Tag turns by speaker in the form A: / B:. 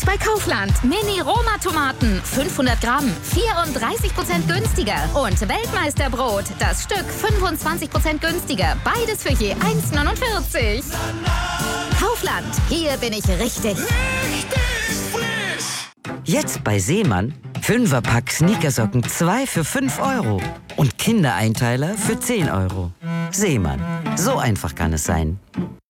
A: bei Kaufland. Mini-Roma-Tomaten, 500 Gramm, 34% günstiger. Und Weltmeisterbrot, das Stück 25% günstiger. Beides für je 1,49. Kaufland, hier bin ich richtig.
B: Jetzt bei Seemann 5er-Pack Sneakersocken 2 für 5 Euro und Kindereinteiler für 10 Euro. Seemann, so einfach kann es sein.